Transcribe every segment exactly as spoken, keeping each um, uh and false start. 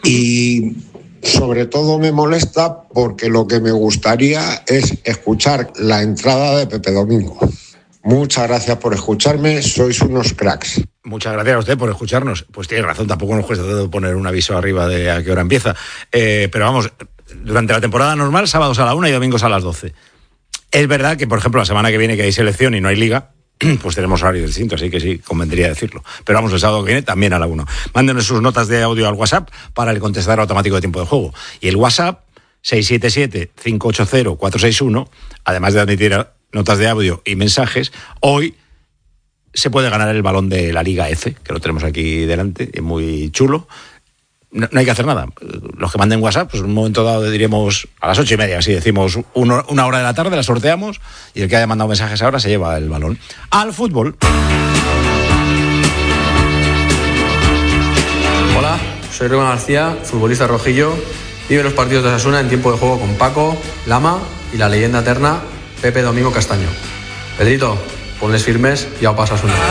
Y sobre todo me molesta porque lo que me gustaría es escuchar la entrada de Pepe Domingo. Muchas gracias por escucharme, sois unos cracks. Muchas gracias a usted por escucharnos. Pues tiene razón, tampoco nos cuesta poner un aviso arriba de a qué hora empieza. Eh, pero vamos, durante la temporada normal, sábados a la una y domingos a las doce. Es verdad que, por ejemplo, la semana que viene que hay selección y no hay liga, pues tenemos horario distinto, así que sí, convendría decirlo. Pero vamos, el sábado que viene también a la una. Mándenos sus notas de audio al WhatsApp para el contestador automático de tiempo de juego. Y el WhatsApp, seis siete siete, cinco ocho cero, cuatro seis uno, además de admitir notas de audio y mensajes, hoy se puede ganar el balón de la Liga F, que lo tenemos aquí delante, es muy chulo. No, no hay que hacer nada. Los que manden WhatsApp, pues en un momento dado diremos a las ocho y media, así decimos uno, una hora de la tarde, la sorteamos y el que haya mandado mensajes ahora se lleva el balón. Al fútbol. Hola, soy Rubén García, futbolista rojillo. Vive los partidos de Osasuna en tiempo de juego con Paco, Lama y la leyenda eterna Pepe Domingo Castaño. Pedrito, ponles firmes y a pasar Osasuna.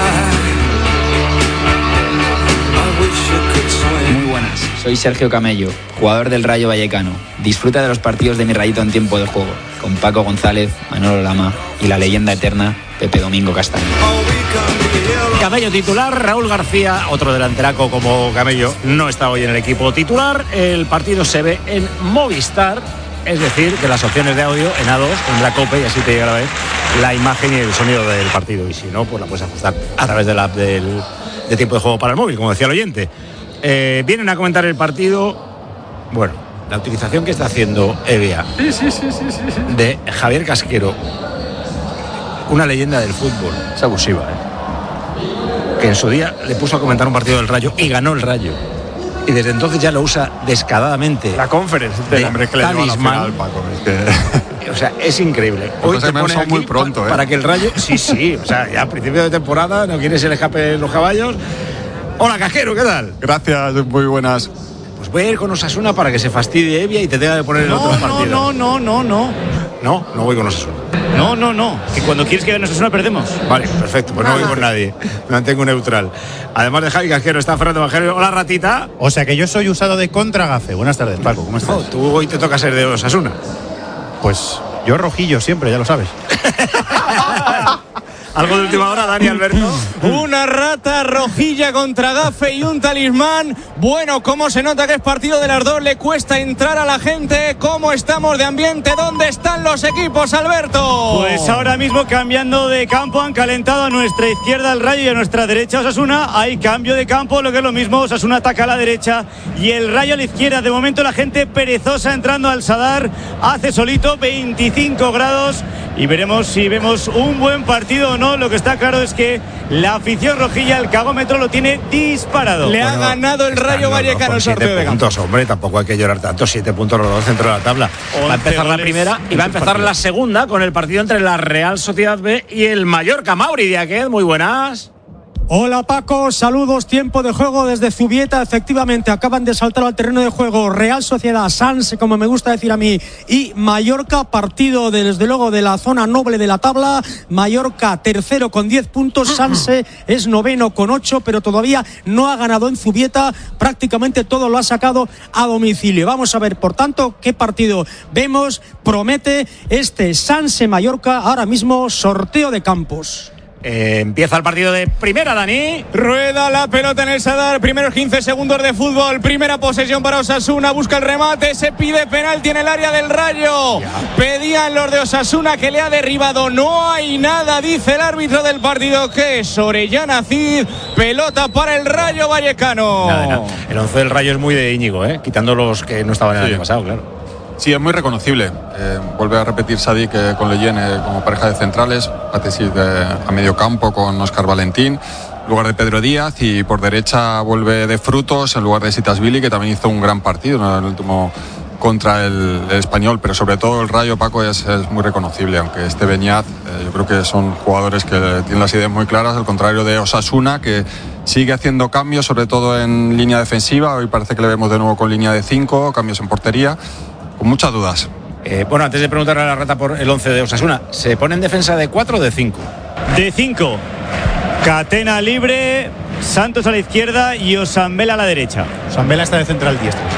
Muy buenas, soy Sergio Camello, jugador del Rayo Vallecano. Disfruta de los partidos de mi Rayito en tiempo de juego, con Paco González, Manolo Lama y la leyenda eterna Pepe Domingo Castaño. Camello titular, Raúl García, otro delanteraco como Camello, no está hoy en el equipo titular. El partido se ve en Movistar, es decir, que las opciones de audio en A dos, en la COPE, y así te llega a la vez la imagen y el sonido del partido. Y si no, pues la puedes ajustar a través de la app del, de tiempo de juego para el móvil, como decía el oyente. Eh, vienen a comentar el partido, bueno, la utilización que está haciendo Evia sí, sí, sí, sí, sí. de Javier Casquero, una leyenda del fútbol, es abusiva, ¿eh? Que en su día le puso a comentar un partido del Rayo y ganó el Rayo. Y desde entonces ya lo usa descaradamente. La conference del hombre que le lleva a la final, Paco. Es que... O sea, es increíble. Hoy te pone aquí muy pronto, pa- ¿eh? para que el Rayo... Sí, sí, o sea, ya a principio de temporada no quieres el escape de los caballos. Hola, Casquero, ¿qué tal? Gracias, muy buenas. Pues voy a ir con Osasuna para que se fastidie Evia y te tenga que poner el No, otro no, partido. no, no, no, no. No, no voy con Osasuna. No, no, no. Que cuando quieres que gane Osasuna perdemos. Vale, perfecto, pues no voy con nadie. Me mantengo neutral. Además de Javi Casquero está Fernando Evangelio. Hola, ratita. O sea que yo soy usado de contragafe. Buenas tardes, Paco, ¿cómo estás? Oh, tú hoy te toca ser de Osasuna. Pues yo rojillo siempre, ya lo sabes. ¿Algo de última hora, Dani Alberto? Una rata rojilla contra Gafe y un talismán. Bueno, cómo se nota que es partido de las dos. Le cuesta entrar a la gente. ¿Cómo estamos de ambiente? ¿Dónde están los equipos, Alberto? Pues ahora mismo cambiando de campo. Han calentado a nuestra izquierda el Rayo y a nuestra derecha Osasuna. Hay cambio de campo, lo que es lo mismo. Osasuna ataca a la derecha y el Rayo a la izquierda. De momento la gente perezosa entrando al Sadar. Hace solito veinticinco grados. Y veremos si vemos un buen partido o no. Lo que está claro es que la afición rojilla, el cagómetro lo tiene disparado. Le bueno, ha ganado el Rayo Vallecano el sorteo de puntos, hombre, tampoco hay que llorar tanto. Siete puntos los dos dentro de la tabla. Va a empezar la primera y va a empezar la segunda con el partido entre la Real Sociedad B y el Mallorca. Mauri Diaquez, muy buenas. Hola Paco, saludos, tiempo de juego desde Zubieta, efectivamente acaban de saltar al terreno de juego Real Sociedad, Sanse, como me gusta decir a mí, y Mallorca, partido de, desde luego de la zona noble de la tabla. Mallorca tercero con diez puntos, Sanse es noveno con ocho, pero todavía no ha ganado en Zubieta, prácticamente todo lo ha sacado a domicilio. Vamos a ver, por tanto, qué partido vemos, promete este Sanse-Mallorca, ahora mismo sorteo de campos. Eh, empieza el partido de primera, Dani. Rueda la pelota en el Sadar. Primeros quince segundos de fútbol. Primera posesión para Osasuna. Busca el remate. Se pide penalti en el área del Rayo. Ya. Pedían los de Osasuna que le ha derribado. No hay nada, dice el árbitro del partido, que es Orellana Cid. Pelota para el Rayo Vallecano. Nada, nada. El once del Rayo es muy de Íñigo, ¿eh? Quitando los que no estaban el sí. año pasado, claro. Sí, es muy reconocible. Eh, vuelve a repetir Sadik eh, con Leyen eh, como pareja de centrales, Patesic eh, a medio campo con Óscar Valentín, en lugar de Pedro Díaz, y por derecha vuelve de Frutos en lugar de Sitasvili, que también hizo un gran partido en el último contra el, el Español, pero sobre todo el Rayo, Paco, es, es muy reconocible, aunque este Beñat, eh, yo creo que son jugadores que tienen las ideas muy claras, al contrario de Osasuna, que sigue haciendo cambios, sobre todo en línea defensiva. Hoy parece que le vemos de nuevo con línea de cinco, cambios en portería, con muchas dudas. Eh, bueno, antes de preguntarle a la rata por el once de Osasuna, ¿se pone en defensa de cuatro o de cinco? De cinco. Catena libre, Santos a la izquierda y Osambela a la derecha. Osambela está de central diestro.